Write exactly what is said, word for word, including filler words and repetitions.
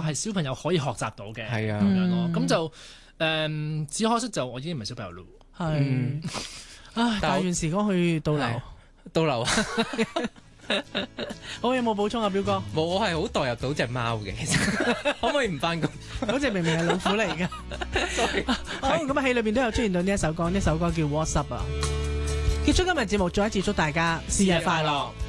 係小朋友可以學習到嘅， 係啊咁樣咯。咁就誒，只可惜就我已經唔係小朋友咯。 係，唉，但願時光去倒流， 倒流。 好，有冇補充啊，表哥？ 冇，我係好代入到隻貓嘅，其實可唔可以唔翻工？ 嗰隻明明係老虎嚟嘅。好，咁啊，戲裏邊都有出現到呢一首歌，呢首歌叫 What's Up 啊。結束今日節目，再一次祝大家生日快樂。